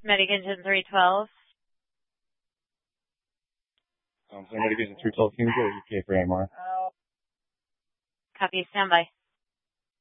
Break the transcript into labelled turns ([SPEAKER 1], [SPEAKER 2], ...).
[SPEAKER 1] Medication 312.
[SPEAKER 2] So medication 312, can you go to ETA for AMR?
[SPEAKER 1] Copy, standby.